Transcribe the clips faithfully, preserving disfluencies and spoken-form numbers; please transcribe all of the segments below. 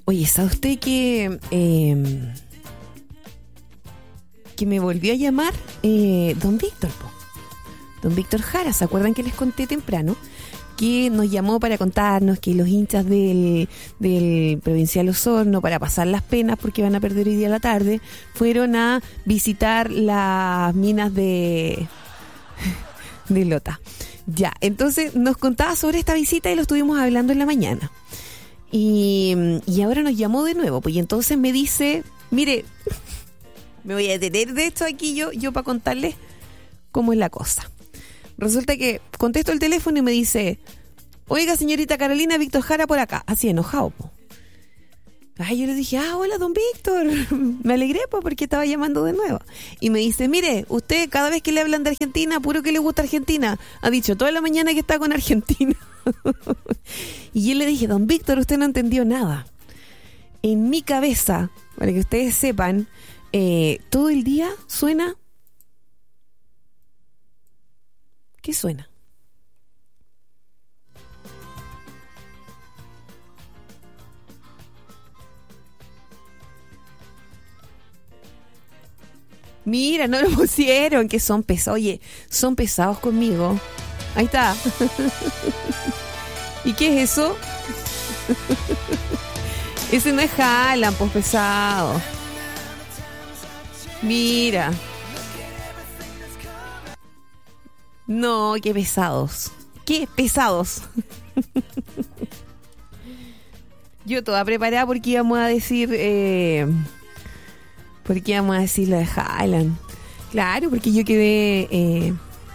Oye, ¿sabe usted que eh, que me volvió a llamar eh, don Víctor, po? Don Víctor Jara, ¿se acuerdan que les conté temprano? Que nos llamó para contarnos que los hinchas del, del Provincial Osorno, para pasar las penas porque van a perder hoy día a la tarde, fueron a visitar las minas de, de Lota. Ya, entonces nos contaba sobre esta visita y lo estuvimos hablando en la mañana. Y, y ahora nos llamó de nuevo, pues, y entonces me dice, mire, me voy a detener de esto aquí yo, yo para contarles cómo es la cosa. Resulta que contesto el teléfono y me dice, oiga señorita Carolina, Víctor Jara por acá, así enojado, po. Ay, yo le dije, ah, hola don Víctor, me alegré pues porque estaba llamando de nuevo. Y me dice, mire, usted cada vez que le hablan de Argentina, puro que le gusta Argentina, ha dicho toda la mañana que está con Argentina. Y yo le dije, don Víctor, usted no entendió nada. En mi cabeza, para que ustedes sepan, eh, todo el día suena... ¿Qué suena? Mira, no lo pusieron, que son pesados. Oye, son pesados conmigo. Ahí está. ¿Y qué es eso? Ese no es Haaland, pues pesado. Mira. No, qué pesados. Qué pesados. Yo toda preparada porque íbamos a decir... Eh, porque íbamos a decir lo de Haaland. Claro, porque yo quedé... Eh,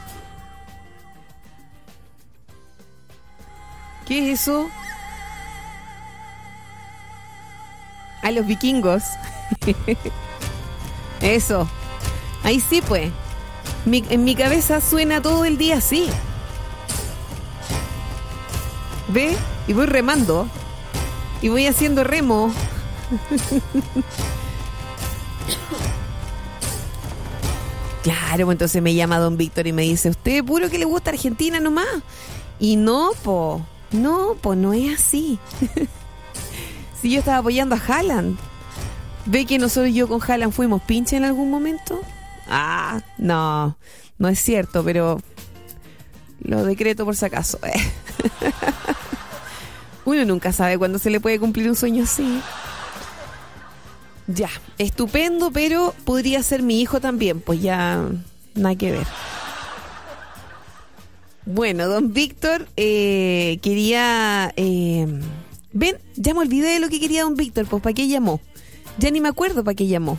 ¿Qué es eso? A los vikingos. Eso. Ahí sí, pues. Mi, en mi cabeza suena todo el día así. ¿Ve? Y voy remando. Y voy haciendo remo. Claro, pues entonces me llama don Víctor y me dice, ¿usted puro que le gusta Argentina nomás? Y no, po. No, po, no es así. Si yo estaba apoyando a Haaland. ¿Ve que nosotros y yo con Haaland fuimos pinche en algún momento? Ah, no, no es cierto, pero lo decreto por si acaso. Uno nunca sabe cuándo se le puede cumplir un sueño así. Ya, estupendo, pero podría ser mi hijo también, pues ya nada que ver. Bueno, don Víctor eh, quería... Eh, ven, ya me olvidé de lo que quería don Víctor, pues ¿para qué llamó? Ya ni me acuerdo para qué llamó.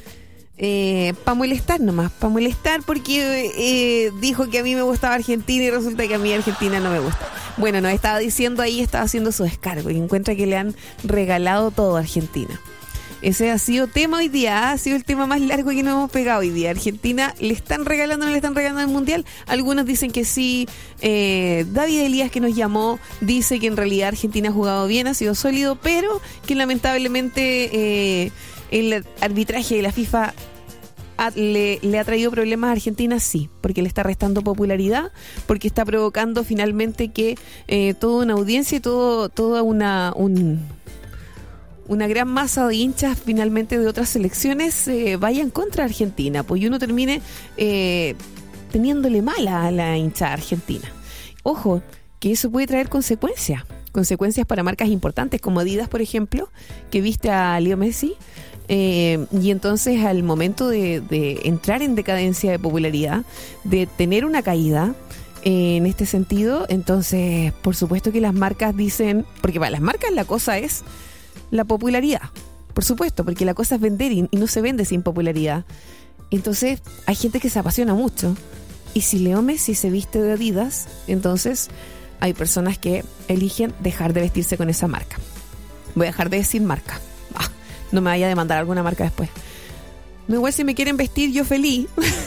Eh, para molestar nomás, para molestar porque eh, dijo que a mí me gustaba Argentina y resulta que a mí Argentina no me gusta. Bueno, nos estaba diciendo ahí, estaba haciendo su descargo y encuentra que le han regalado todo a Argentina. Ese ha sido tema hoy día, ha sido el tema más largo que nos hemos pegado hoy día. Argentina, ¿le están regalando o no le están regalando el Mundial? Algunos dicen que sí. Eh, David Elías, que nos llamó, dice que en realidad Argentina ha jugado bien, ha sido sólido, pero que lamentablemente eh, el arbitraje de la FIFA ha, le, le ha traído problemas a Argentina, sí, porque le está restando popularidad, porque está provocando finalmente que eh, toda una audiencia y todo, toda una... un una gran masa de hinchas finalmente de otras selecciones eh, vayan contra Argentina, pues y uno termine eh, teniéndole mala a la hincha argentina. Ojo, que eso puede traer consecuencias, consecuencias para marcas importantes como Adidas, por ejemplo, que viste a Leo Messi, eh, y entonces al momento de, de entrar en decadencia de popularidad, de tener una caída, eh, en este sentido, entonces por supuesto que las marcas dicen, porque para las marcas la cosa es la popularidad, por supuesto, porque la cosa es vender y, y no se vende sin popularidad. Entonces hay gente que se apasiona mucho y si Leo Messi se viste de Adidas, entonces hay personas que eligen dejar de vestirse con esa marca. Voy a dejar de decir marca. Ah, no me vaya a demandar alguna marca después. No, igual si me quieren vestir, yo feliz.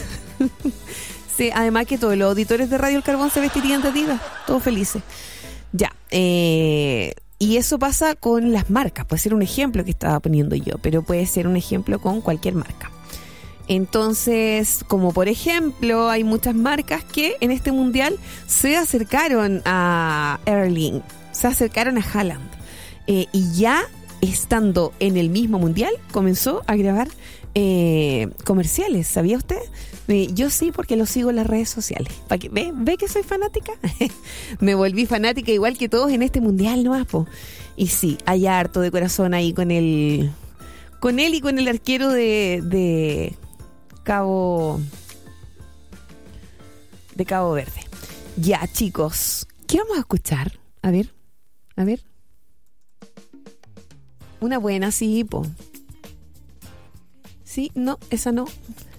Sí, además que todos los auditores de Radio El Carbón se vestirían de Adidas, todos felices. Ya, eh... y eso pasa con las marcas. Puede ser un ejemplo que estaba poniendo yo, pero puede ser un ejemplo con cualquier marca. Entonces, como por ejemplo, hay muchas marcas que en este mundial se acercaron a Erling, se acercaron a Haaland. Eh, y ya estando en el mismo mundial, comenzó a grabar eh, comerciales. ¿Sabía usted? Eh, yo sí, porque lo sigo en las redes sociales. ¿Para que, ¿Ve? ¿Ve que soy fanática? Me volví fanática igual que todos en este mundial, ¿no? Po. Y sí, hay harto de corazón ahí con el, con él y con el arquero de, de Cabo, de Cabo Verde. Ya, chicos, ¿qué vamos a escuchar? A ver, a ver. Una buena, sí, po. Sí, no, esa no.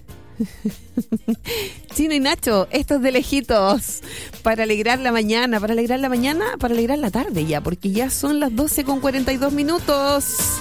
Chino y Nacho, esto es de lejitos. Para alegrar la mañana, para alegrar la mañana, para alegrar la tarde ya, porque ya son las doce con cuarenta y dos minutos.